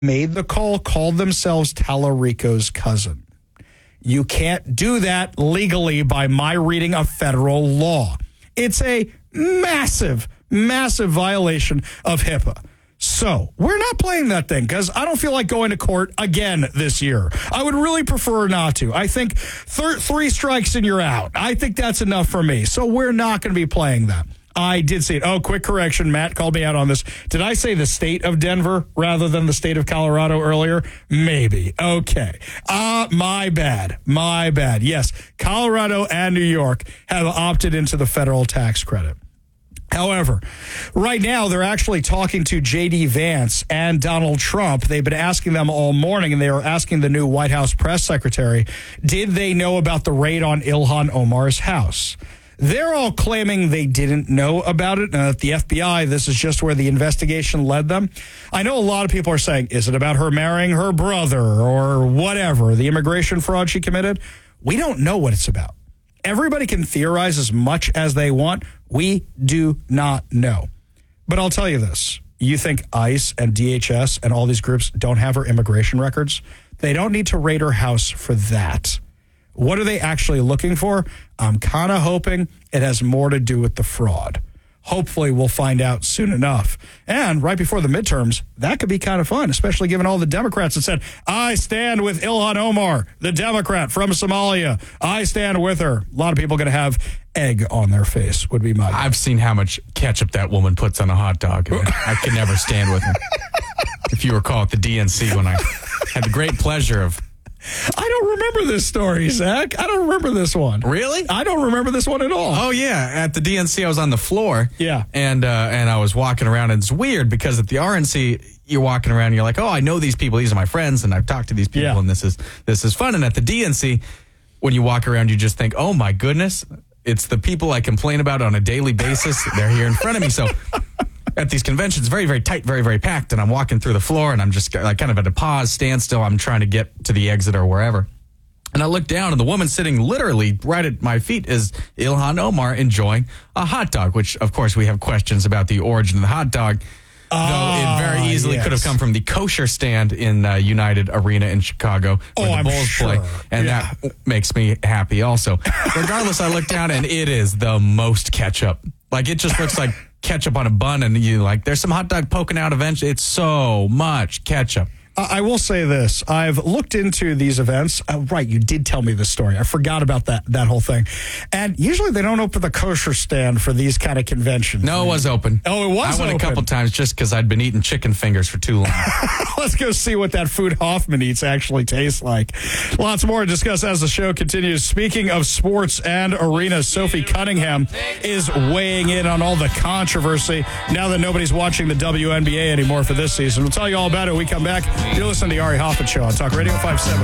made the call, called themselves Tallarico's cousin. You can't do that legally by my reading of federal law. It's a massive, massive violation of HIPAA. So we're not playing that thing because I don't feel like going to court again this year. I would really prefer not to. I think 3 strikes and you're out. I think that's enough for me. So we're not going to be playing that. I did see it. Oh, quick correction. Matt called me out on this. Did I say the state of Denver rather than the state of Colorado earlier? Maybe. Okay. My bad. My bad. Yes, Colorado and New York have opted into the federal tax credit. However, right now they're actually talking to J.D. Vance and Donald Trump. They've been asking them all morning, and they were asking the new White House press secretary, did they know about the raid on Ilhan Omar's house? They're all claiming they didn't know about it, and at the FBI, this is just where the investigation led them. I know a lot of people are saying, is it about her marrying her brother or whatever, the immigration fraud she committed? We don't know what it's about. Everybody can theorize as much as they want. We do not know. But I'll tell you this. You think ICE and DHS and all these groups don't have her immigration records? They don't need to raid her house for that. What are they actually looking for? I'm kind of hoping it has more to do with the fraud. Hopefully we'll find out soon enough. And right before the midterms, that could be kind of fun, especially given all the Democrats that said, I stand with Ilhan Omar, the Democrat from Somalia. I stand with her. A lot of people are going to have egg on their face, would be my guess. I've seen how much ketchup that woman puts on a hot dog. I can never stand with her. If you recall at the DNC when I had the great pleasure of... I don't remember this story, Zach. I don't remember this one. Really? I don't remember this one at all. Oh, yeah. At the DNC, I was on the floor. Yeah. And I was walking around, and it's weird because at the RNC, you're walking around, and you're like, oh, I know these people. These are my friends, and I've talked to these people, and this is fun. And at the DNC, when you walk around, you just think, oh, my goodness, it's the people I complain about on a daily basis. They're here in front of me. So at these conventions, very, very tight, very, very packed, and I'm walking through the floor, and I'm just like kind of at a pause, standstill. I'm trying to get to the exit or wherever. And I look down, and the woman sitting literally right at my feet is Ilhan Omar enjoying a hot dog, which, of course, we have questions about the origin of the hot dog, though it very easily could have come from the kosher stand in United Arena in Chicago where the Bulls play, and that makes me happy also. Regardless, I look down, and it is the most ketchup. Like, it just looks like ketchup on a bun, and you like, there's some hot dog poking out eventually. It's so much ketchup. I will say this. I've looked into these events. Right, you did tell me this story. I forgot about that whole thing. And usually they don't open the kosher stand for these kind of conventions. No, it was open. Oh, it was open. I went a couple times just because I'd been eating chicken fingers for too long. Let's go see what that food Hoffman eats actually tastes like. Lots more to discuss as the show continues. Speaking of sports and arenas, Sophie Cunningham is weighing in on all the controversy now that nobody's watching the WNBA anymore for this season. We'll tell you all about it when we come back. You're listening to the Ari Hoffman Show on Talk Radio 570.